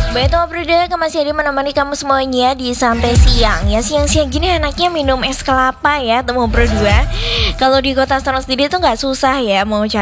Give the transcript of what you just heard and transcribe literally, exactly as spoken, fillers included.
Betul Brida, masih ada menemani kamu semuanya di sampai siang ya. Siang-siang gini enaknya minum es kelapa ya, temu berdua. Kalau di kota Stone sendiri tuh nggak susah ya mau cari